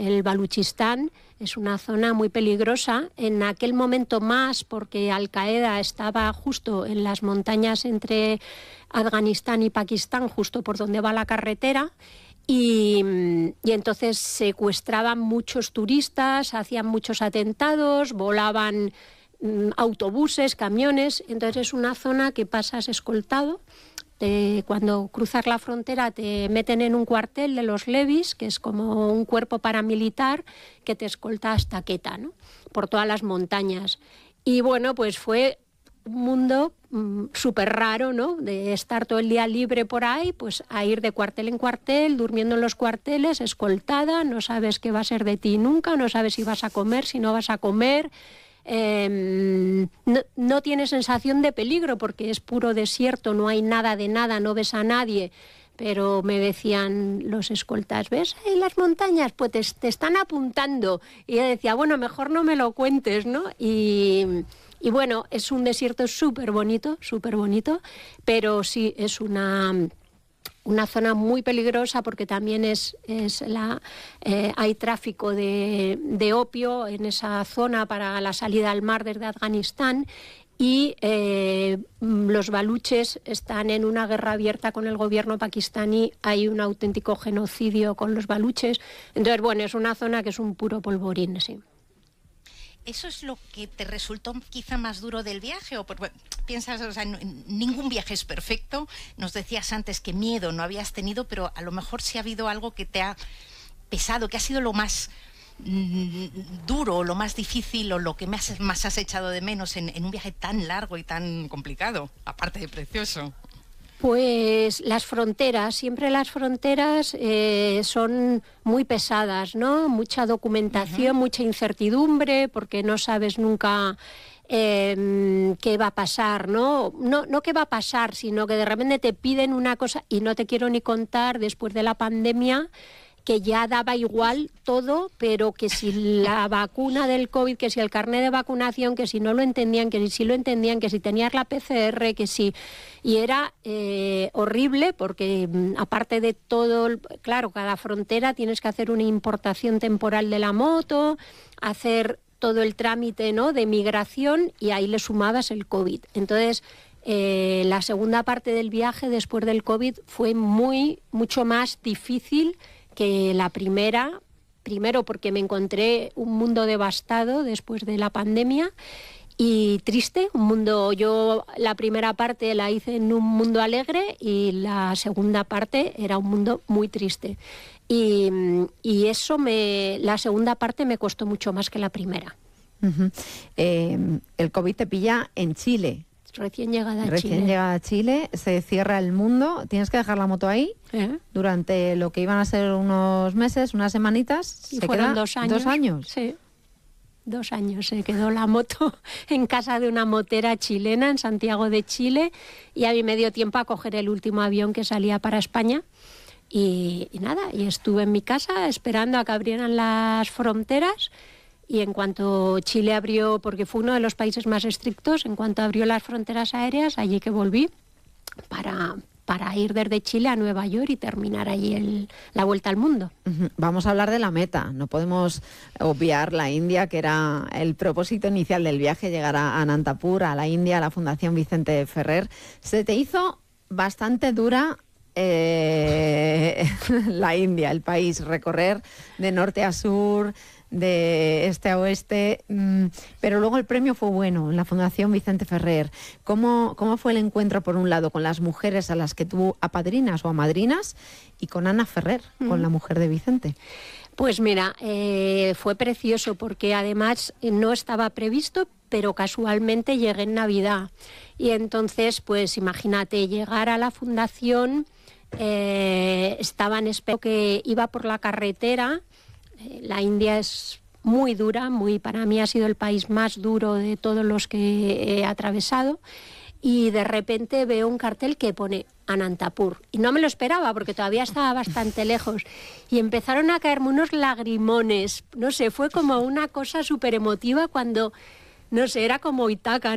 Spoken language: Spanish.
el Baluchistán es una zona muy peligrosa, en aquel momento más porque Al-Qaeda estaba justo en las montañas entre Afganistán y Pakistán, justo por donde va la carretera, y entonces secuestraban muchos turistas, hacían muchos atentados, volaban autobuses, camiones. Entonces es una zona que pasas escoltado. Cuando cruzas la frontera te meten en un cuartel de los levis, que es como un cuerpo paramilitar que te escolta hasta Quetta, ¿no? Por todas las montañas. Y bueno, pues fue un mundo súper raro, ¿no? De estar todo el día libre por ahí, pues a ir de cuartel en cuartel, durmiendo en los cuarteles, escoltada, no sabes qué va a ser de ti nunca, no sabes si vas a comer, si no vas a comer. No tienes sensación de peligro porque es puro desierto, no hay nada de nada, no ves a nadie. Pero me decían los escoltas, ¿ves ahí las montañas? Pues te están apuntando. Y yo decía, bueno, mejor no me lo cuentes, ¿no? Y bueno, es un desierto súper bonito, pero sí es una zona muy peligrosa porque también hay tráfico de opio en esa zona para la salida al mar desde Afganistán, y los baluches están en una guerra abierta con el gobierno pakistaní, hay un auténtico genocidio con los baluches. Entonces, bueno, es una zona que es un puro polvorín, sí. ¿Eso es lo que te resultó quizá más duro del viaje? ¿O piensas, o sea, ningún viaje es perfecto? Nos decías antes que miedo no habías tenido, pero a lo mejor sí ha habido algo que te ha pesado, que ha sido lo más duro, lo más difícil, o lo que más has echado de menos en un viaje tan largo y tan complicado, aparte de precioso. Pues las fronteras, siempre las fronteras son muy pesadas, ¿no? Mucha documentación, mucha incertidumbre, porque no sabes nunca qué va a pasar, ¿no? No qué va a pasar, sino que de repente te piden una cosa, y no te quiero ni contar después de la pandemia, que ya daba igual todo, pero que si la vacuna del COVID, que si el carnet de vacunación, que si no lo entendían, que si sí lo entendían, que si tenías la PCR, que si... Y era horrible porque, aparte de todo, claro, cada frontera tienes que hacer una importación temporal de la moto, hacer todo el trámite, ¿no?, de migración, y ahí le sumabas el COVID. Entonces, la segunda parte del viaje después del COVID fue mucho más difícil que la primera, primero porque me encontré un mundo devastado después de la pandemia y triste, yo la primera parte la hice en un mundo alegre y la segunda parte era un mundo muy triste. Y eso la segunda parte me costó mucho más que la primera. Uh-huh. El COVID te pilla en Chile. Recién llegada a Chile. Recién llegada a Chile, se cierra el mundo, tienes que dejar la moto ahí durante lo que iban a ser unos meses, unas semanitas. Y fueron 2 años. 2 años. Sí, 2 años. Se quedó la moto en casa de una motera chilena en Santiago de Chile, y a mí me dio tiempo a coger el último avión que salía para España. Y nada, y estuve en mi casa esperando a que abrieran las fronteras. Y en cuanto Chile abrió, porque fue uno de los países más estrictos, en cuanto abrió las fronteras aéreas, allí que volví para ir desde Chile a Nueva York y terminar allí la vuelta al mundo. Vamos a hablar de la meta. No podemos obviar la India, que era el propósito inicial del viaje, llegar a Anantapur, a la India, a la Fundación Vicente Ferrer. Se te hizo bastante dura la India, el país, recorrer de norte a sur, de este a oeste, pero luego el premio fue bueno en la Fundación Vicente Ferrer. ¿Cómo fue el encuentro, por un lado, con las mujeres a las que tú apadrinas o amadrinas, y con Ana Ferrer, con la mujer de Vicente? Pues mira, fue precioso porque además no estaba previsto, pero casualmente llegué en Navidad. Y entonces, pues imagínate, llegar a la fundación, estaban esperando que iba por la carretera. La India es muy dura, para mí ha sido el país más duro de todos los que he atravesado, y de repente veo un cartel que pone Anantapur, y no me lo esperaba porque todavía estaba bastante lejos, y empezaron a caerme unos lagrimones, no sé, fue como una cosa súper emotiva cuando, no sé, era como Ítaca,